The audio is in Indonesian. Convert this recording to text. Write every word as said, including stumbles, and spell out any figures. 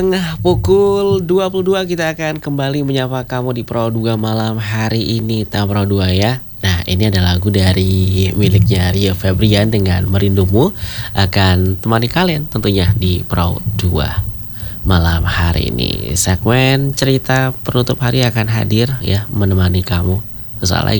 Tengah pukul dua puluh dua kita akan kembali menyapa kamu di Pro dua malam hari ini, Tam Pro dua ya. Nah, ini ada lagu dari miliknya Rio Febrian dengan Merindumu akan temani kalian tentunya di Pro dua malam hari ini. Segmen cerita penutup hari akan hadir ya menemani kamu. Sesaat lagi.